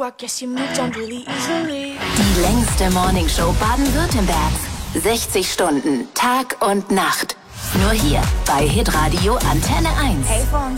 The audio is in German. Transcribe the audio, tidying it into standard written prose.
I guess you moved on really easily. Die längste Morningshow Baden-Württembergs. 60 Stunden, Tag und Nacht. Nur hier bei Hitradio Antenne 1. Hey,